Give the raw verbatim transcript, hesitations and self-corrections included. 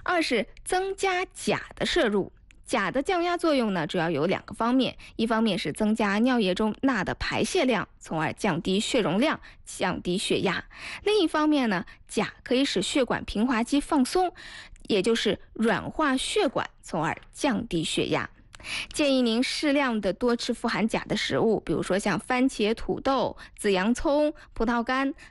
二是增加钾的摄入。钾的降压作用呢，主要有两个方面，一方面是增加尿液中钠的排泄量，从而降低血容量，降低血压；另一方面呢，钾可以使血管平滑肌放松，也就是软化血管，从而降低血压。建议您适量的多吃富含钾的食物，比如说像番茄、土豆、紫洋葱、葡萄干，